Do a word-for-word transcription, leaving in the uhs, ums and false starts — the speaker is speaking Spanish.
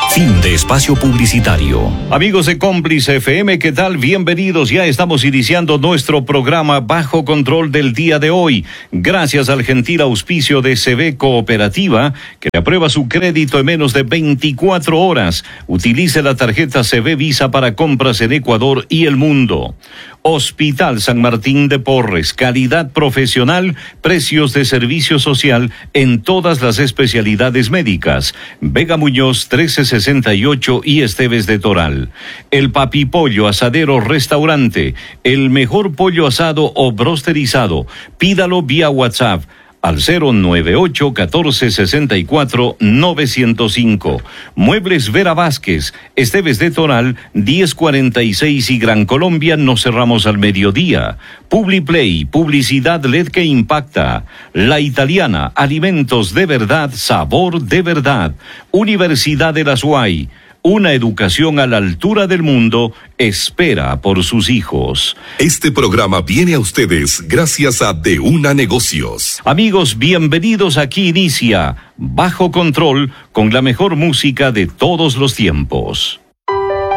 Fin de espacio publicitario. Amigos de Cómplice F M, ¿qué tal? Bienvenidos. Ya estamos iniciando nuestro programa Bajo Control del día de hoy. Gracias al gentil auspicio de C B Cooperativa, que aprueba su crédito en menos de veinticuatro horas. Utilice la tarjeta C B Visa para compras en Ecuador y el mundo. Hospital San Martín de Porres, calidad profesional, precios de servicio social en todas las especialidades médicas. Vega Muñoz trece sesenta y ocho y Esteves de Toral. El Papipollo Asadero Restaurante, el mejor pollo asado o brosterizado. Pídalo vía WhatsApp al cero nueve ocho, catorce sesenta y cuatro, novecientos cinco. Muebles Vera Vázquez, Esteves de Toral, diez cuarenta y seis y Gran Colombia. Nos cerramos al mediodía. Publiplay, publicidad L E D que impacta. La Italiana, alimentos de verdad, sabor de verdad. Universidad de la S U A Y. Una educación a la altura del mundo espera por sus hijos. Este programa viene a ustedes gracias a De Una Negocios. Amigos, bienvenidos. Aquí inicia Bajo Control con la mejor música de todos los tiempos.